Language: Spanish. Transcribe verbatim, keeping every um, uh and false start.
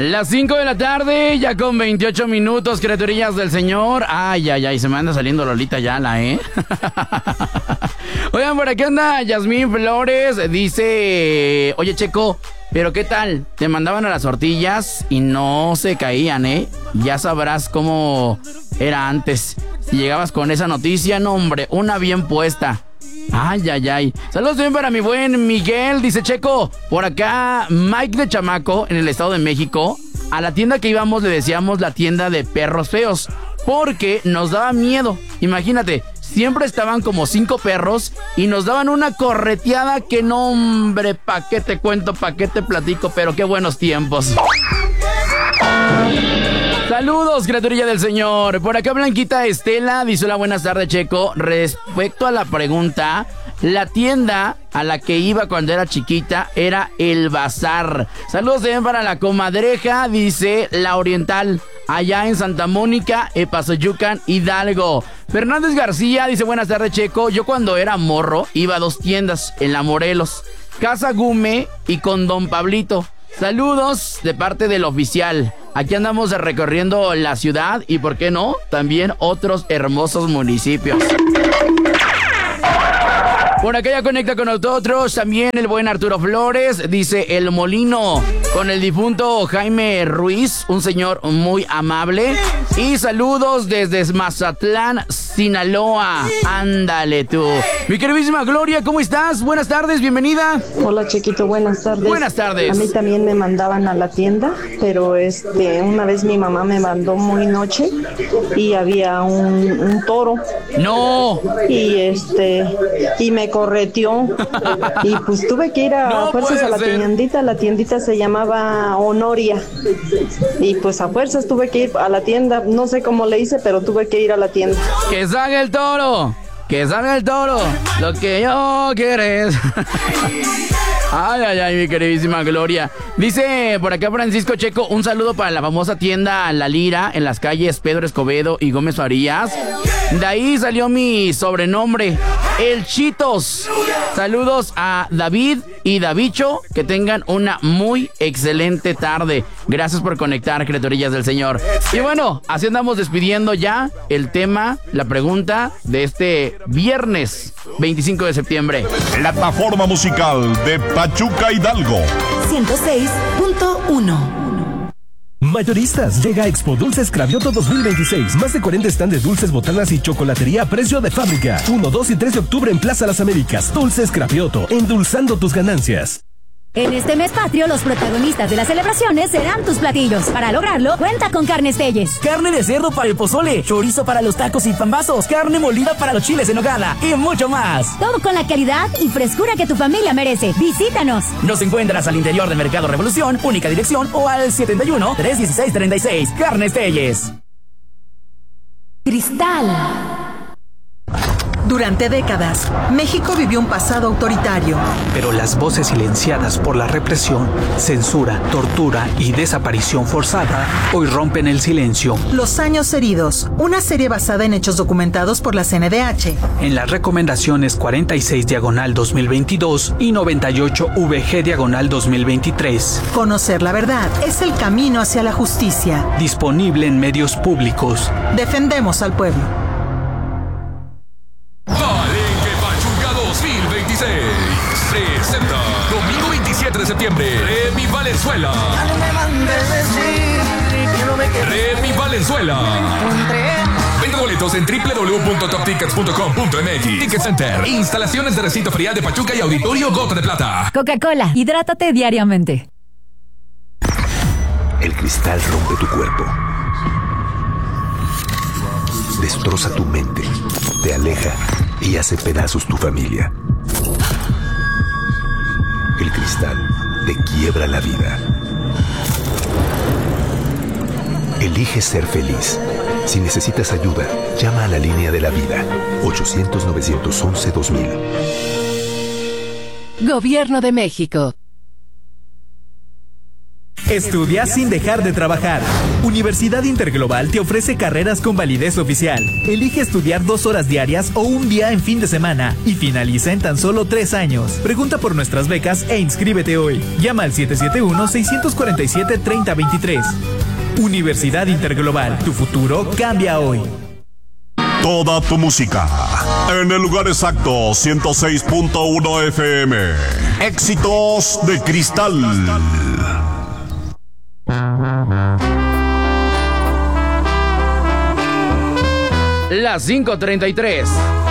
Las cinco de la tarde, ya con veintiocho minutos, criaturillas del Señor. Ay, ay, ay, se me anda saliendo Lolita Ayala, ¿eh? Oigan, por aquí anda Yasmín Flores, dice... Oye, Checo, ¿pero qué tal? Te mandaban a las tortillas y no se caían, ¿eh? Ya sabrás cómo era antes. Si llegabas con esa noticia, no, hombre, una bien puesta. Ay, ay, ay. Saludos bien para mi buen Miguel. Dice Checo, por acá Mike de Chamaco, en el Estado de México. A la tienda que íbamos le decíamos la tienda de perros feos, porque nos daba miedo. Imagínate, siempre estaban como cinco perros y nos daban una correteada que no, hombre, pa' qué te cuento, pa' qué te platico, pero qué buenos tiempos. Saludos, criaturilla del Señor. Por acá Blanquita Estela dice: hola, buenas tardes, Checo. Respecto a la pregunta, la tienda a la que iba cuando era chiquita era el Bazar. Saludos también para la comadreja, dice La Oriental, allá en Santa Mónica, Epazoyucan, Hidalgo. Fernández García dice: buenas tardes, Checo. Yo cuando era morro iba a dos tiendas en La Morelos, Casa Gume y con Don Pablito. Saludos de parte del oficial. Aquí andamos recorriendo la ciudad y, ¿por qué no?, también otros hermosos municipios. Por acá ya conecta con nosotros también el buen Arturo Flores. Dice: El Molino, con el difunto Jaime Ruiz, un señor muy amable. Y saludos desde Mazatlán, Sinaloa. Ándale tú. Mi queridísima Gloria, ¿cómo estás? Buenas tardes, bienvenida. Hola, Chiquito, buenas tardes. Buenas tardes. A mí también me mandaban a la tienda, pero este una vez mi mamá me mandó muy noche y había un, un toro. No. Y este y me correteó y pues tuve que ir a no fuerzas a la ser. tiendita. La tiendita se llamaba Honoria y pues a fuerzas tuve que ir a la tienda. No sé cómo le hice, pero tuve que ir a la tienda. ¡Que salga el toro! ¡Que salga el toro! Lo que yo quiero es... Ay, ay, ay, mi queridísima Gloria. Dice por acá Francisco Checo: un saludo para la famosa tienda La Lira en las calles Pedro Escobedo y Gómez Farías. De ahí salió mi sobrenombre, El Chitos. Saludos a David y Davicho. Que tengan una muy excelente tarde. Gracias por conectar, criaturillas del Señor. Y bueno, así andamos despidiendo ya el tema, la pregunta de este viernes veinticinco de septiembre. Plataforma musical de Pachuca Hidalgo ciento seis punto uno. Mayoristas, llega a Expo Dulces Cravioto dos mil veintiséis. Más de cuarenta stands de dulces, botanas y chocolatería a precio de fábrica. uno, dos y tres de octubre en Plaza Las Américas. Dulces Cravioto, endulzando tus ganancias. En este mes patrio, los protagonistas de las celebraciones serán tus platillos. Para lograrlo, cuenta con Carnes Telles. Carne de cerdo para el pozole, chorizo para los tacos y pambazos, carne molida para los chiles en nogada y mucho más. Todo con la calidad y frescura que tu familia merece. Visítanos. Nos encuentras al interior del Mercado Revolución, única dirección, o al setenta y uno, trescientos dieciséis, treinta y seis. Carnes Telles. Cristal. Durante décadas, México vivió un pasado autoritario. Pero las voces silenciadas por la represión, censura, tortura y desaparición forzada hoy rompen el silencio. Los años heridos, una serie basada en hechos documentados por la C N D H. En las recomendaciones cuarenta y seis diagonal dos mil veintidós y noventa y ocho V G diagonal dos mil veintitrés. Conocer la verdad es el camino hacia la justicia. Disponible en medios públicos. Defendemos al pueblo. Palenque Pachuca dos mil veintiséis presenta domingo veintisiete de septiembre Remy Valenzuela. Remy Valenzuela. Venta boletos en doble u doble u doble u punto top tickets punto com punto m x. Ticket Center, instalaciones de recinto ferial de Pachuca y Auditorio Gota de Plata. Coca-Cola, hidrátate diariamente. El cristal rompe tu cuerpo, destroza tu mente, te aleja y hace pedazos tu familia. El cristal te quiebra la vida. Elige ser feliz. Si necesitas ayuda, llama a la línea de la vida, ochocientos, novecientos once, dos mil. Gobierno de México. Estudia sin dejar de trabajar. Universidad Interglobal te ofrece carreras con validez oficial. Elige estudiar dos horas diarias o un día en fin de semana y finaliza en tan solo tres años. Pregunta por nuestras becas e inscríbete hoy. Llama al siete siete uno, seis cuatro siete, tres cero dos tres. Universidad Interglobal, tu futuro cambia hoy. Toda tu música en el lugar exacto, ciento seis punto uno F M. Éxitos de Cristal. Las cinco treinta y tres.